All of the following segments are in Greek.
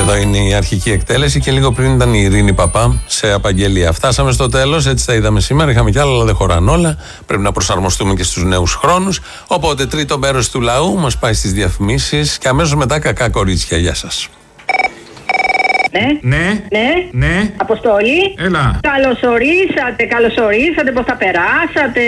Εδώ είναι η αρχική εκτέλεση και λίγο πριν ήταν η Ειρήνη Παπά σε απαγγελία. Φτάσαμε στο τέλος, έτσι τα είδαμε σήμερα. Είχαμε κι άλλα, αλλά δεν χωράνε όλα. Πρέπει να προσαρμοστούμε και στους νέους χρόνους. Οπότε, τρίτο μέρος του λαού μας πάει στις διαφημίσεις και αμέσως μετά κακά κορίτσια. Γεια σας. Ναι. Αποστόλη. Έλα. Καλωσορίσατε, πώς τα περάσατε?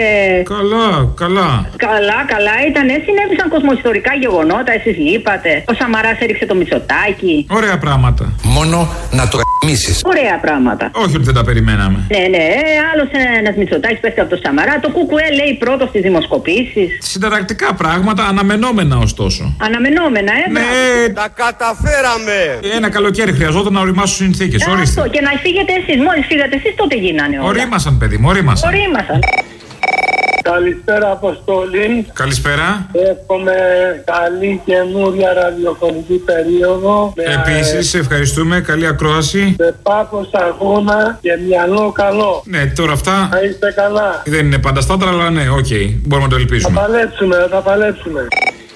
Καλά. Ήταν, συνέβησαν κοσμοϊστορικά γεγονότα, εσείς λείπατε. Ο Σαμαράς έριξε το Μητσοτάκι. Ωραία πράγματα. Μόνο να το γαμίσεις. Ωραία πράγματα. Όχι ότι δεν τα περιμέναμε. Ναι. Άλλος ένας Μητσοτάκης πέφτει από το Σαμαρά. Το ΚΚΕ λέει πρώτο στις δημοσκοπήσεις. Συνταρακτικά πράγματα, αναμενόμενα ωστόσο. Αναμενόμενα, Ναι. Τα καταφέραμε. Ένα καλοκαίρι χρειαζόταν να οριμάσουν συνθήκες. Ορίστε. Και να φύγετε εσείς. Μόλις φύγατε εσείς, τότε γίνανε όλα. Ορίμασαν, παιδί μου, ορίμασαν. Καλησπέρα, Αποστόλη. Καλησπέρα. Εύχομαι καλή καινούρια ραδιοφωνική περίοδο. Επίσης, ευχαριστούμε. Καλή ακρόαση. Με πάθος αγώνα και μυαλό καλό. Ναι, τώρα αυτά Να είστε καλά. δεν είναι πάντα στάντρα, αλλά ναι, οκ. Μπορούμε να το ελπίσουμε. Θα παλέψουμε.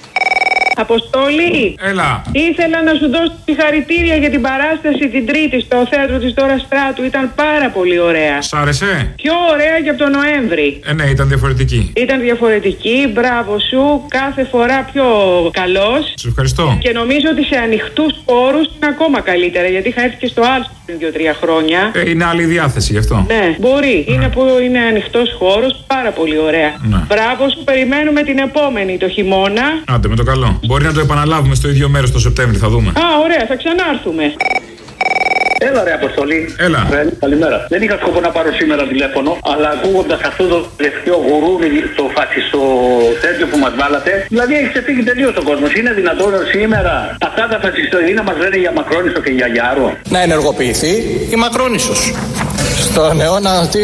Αποστόλη, Έλα. ήθελα να σου δώσω συγχαρητήρια για την παράσταση την Τρίτη στο θέατρο της Δώρας Στράτου. Ήταν πάρα πολύ ωραία. Σ' άρεσε? Πιο ωραία και από τον Νοέμβρη. Ναι, ήταν διαφορετική. Ήταν διαφορετική, μπράβο σου. Κάθε φορά πιο καλός. Σε ευχαριστώ. Και νομίζω ότι σε ανοιχτούς χώρους είναι ακόμα καλύτερα. Γιατί είχα έρθει και στο Άλσπο πριν 2-3 χρόνια. Είναι άλλη διάθεση γι' αυτό. Ναι, μπορεί. Είναι που είναι ανοιχτός χώρος, πάρα πολύ ωραία. Ναι. Μπράβο σου, περιμένουμε την επόμενη το χειμώνα. Άντε με το καλό. Μπορεί να το επαναλάβουμε στο ίδιο μέρος το Σεπτέμβρη, θα δούμε. Α, ωραία, θα ξανάρθουμε. Έλα ρε Αποστολή. Έλα. Καλημέρα. Δεν είχα σκοπό να πάρω σήμερα τηλέφωνο, αλλά ακούγοντας αυτό το τελευταίο γουρούνι, το φασιστό τέτοιο που μας βάλατε, δηλαδή έχει ξεφύγει τελείως ο κόσμος. Είναι δυνατόν σήμερα αυτά τα φασιστοειδίνα μας λένε για Μακρόνισσο και για Γιάρο? Να ενεργοποιηθεί η Μακρόνισσος. Στον αιώνα τι,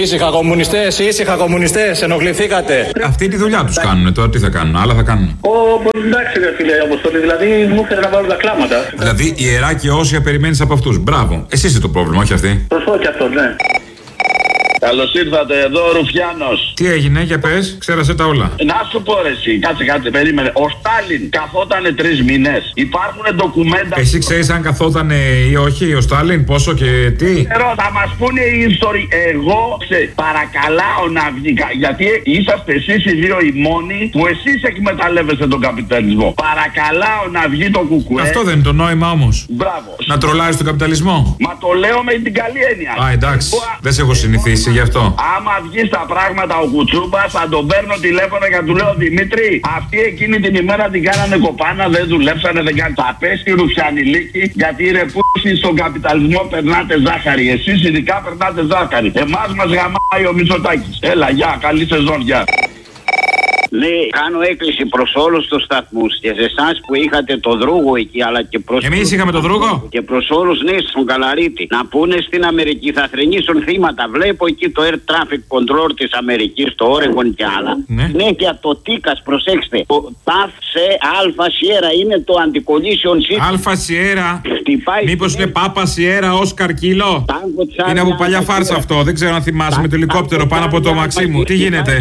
ήσυχα κομμουνιστές, ενοχληθήκατε. Αυτή τη δουλειά τους κάνουν, τώρα τι θα κάνουν, άλλα θα κάνουν. Εντάξει ρε φίλε Αποστολή, δηλαδή μου έφερε να βάλω τα κλάματα. Δηλαδή ιερά και όσια περιμένεις από αυτούς. Μπράβο. Εσύ είσαι το πρόβλημα, όχι αυτοί. Σωστό και αυτό, ναι. Καλώς ήρθατε, εδώ ο Ρουφιάνος. Τι έγινε, για πες, ξέρασε τα όλα. Να σου πω ρε εσύ, κάτσε, περίμενε. Ο Στάλιν καθότανε 3 μήνες. Υπάρχουν ντοκουμέντα. Εσύ ξέρεις αν καθότανε ή όχι ο Στάλιν, πόσο και τι? Θα μας πούνε οι ιστορικοί. Εγώ παρακαλάω να βγει. Γιατί είσαστε εσείς οι δύο οι μόνοι που εσείς εκμεταλλεύεστε τον καπιταλισμό. Παρακαλάω να βγει το ΚΚΕ. Αυτό δεν είναι το νόημα όμως. Μπράβο. Να τρολάρεις τον καπιταλισμό. Μα το λέω με την καλή έννοια. Α, εντάξει. Δεν σε έχω συνηθίσει γι' αυτό. Άμα βγει στα πράγματα ο Κουτσούπας, θα τον παίρνω τηλέφωνο και του λέω Δημήτρη, αυτοί εκείνη την ημέρα την κάνανε κοπάνα, δεν δουλέψανε, δεν κάνανε. Θα πέσει η Ρουφιανιλίκη, γιατί ρε πούσι στον καπιταλισμό περνάτε ζάχαρη. Εσείς ειδικά περνάτε ζάχαρη. Εμάς μας γαμάει ο Μητσοτάκης. Έλα, γεια, καλή σεζόν, γεια. Ναι, κάνω έκκληση προς όλους τους σταθμούς και σε εσάς που είχατε το Δρούγο εκεί, αλλά και προς. Εμείς είχαμε το Δρούγο. Και προς όλους, ναι, στον Καλαρίτη. Να πούνε στην Αμερική, θα θρηνήσουν θύματα. Βλέπω εκεί το Air Traffic Control της Αμερικής, το Oregon και άλλα. Ναι. Συνέχεια το Τίκας, προσέξτε. Το ΤΑΦ σε Αλφα Σιέρα είναι το Anti-Collision System. Αλφα Σιέρα. Μήπως είναι Πάπα Σιέρα, Όσκαρ Κίλο. Είναι από παλιά φάρσα αυτό. Δεν ξέρω αν θυμάσαι με το ελικόπτερο πάνω από το μαξί μου. Τι γίνεται?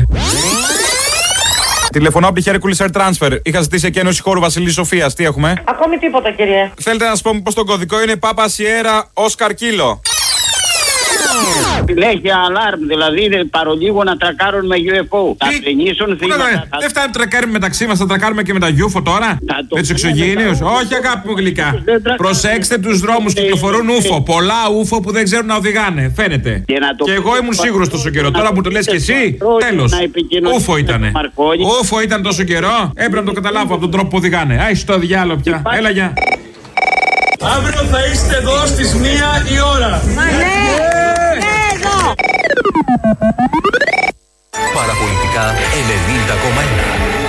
Τηλεφωνώ από τη Hercules Air Transfer. Είχα ζητήσει εκένωση χώρου Βασιλής Σοφίας. Τι έχουμε? Ακόμη τίποτα, κύριε. Θέλετε να σας πω πως το κωδικό είναι Πάπα Σιέρα Όσκαρ Κίλο. Έχει αλάρμ, δηλαδή παρολίγο να τρακάρουν με UFO. Θα θρηνήσουν θύματα. Δεν φτάνει να τρακάρουμε μεταξύ μας, θα τρακάρουμε και με τα UFO τώρα? Με τους εξωγήινους? Όχι, αγάπη μου γλυκά. Προσέξτε τους δρόμους, κυκλοφορούν UFO. Πολλά UFO που δεν ξέρουν να οδηγάνε. Φαίνεται. Και εγώ ήμουν σίγουρος τόσο καιρό. Τώρα που το λες και εσύ, τέλος. UFO ήτανε. UFO ήταν τόσο καιρό. Έπρεπε να το καταλάβω από τον τρόπο που οδηγάνε. Άι στο διάλογο πια. Έλα, γεια. Αύριο θα είστε εδώ στις 1 η ώρα. Παραπολιτικά 90,1.